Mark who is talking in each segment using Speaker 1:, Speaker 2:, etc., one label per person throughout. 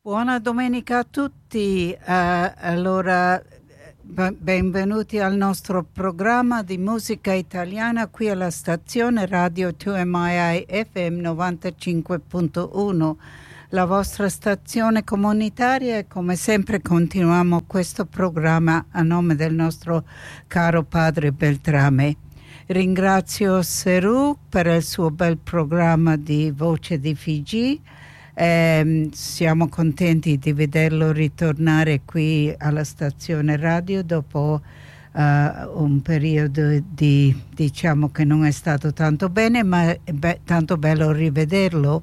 Speaker 1: Buona domenica a tutti. Allora, benvenuti al nostro programma di musica italiana qui alla stazione Radio 2MII FM 95.1, la vostra stazione comunitaria, e come sempre continuiamo questo programma a nome del nostro caro padre Beltrame. Ringrazio Seru per il suo bel programma di Voce di Figi. Siamo contenti di vederlo ritornare qui alla stazione radio dopo un periodo diciamo che non è stato tanto bene, ma è tanto bello rivederlo.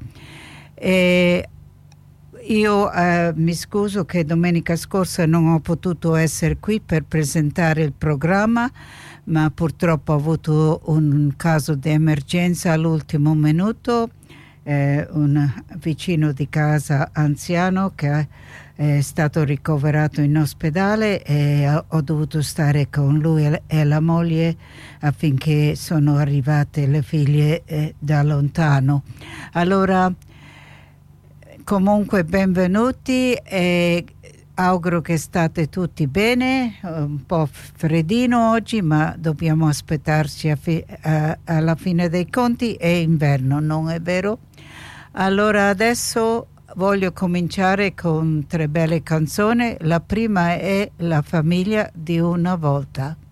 Speaker 1: Io mi scuso che domenica scorsa non ho potuto essere qui per presentare il programma, ma purtroppo ho avuto un caso di emergenza all'ultimo minuto. Un vicino di casa anziano che è stato ricoverato in ospedale e ho dovuto stare con lui e la moglie affinché sono arrivate le figlie da lontano. Allora, comunque benvenuti e auguro che state tutti bene. Un po' freddino oggi, ma dobbiamo aspettarci alla fine dei conti. È inverno, non è vero? Allora adesso voglio cominciare con 3 belle canzoni. La prima è La famiglia di una volta.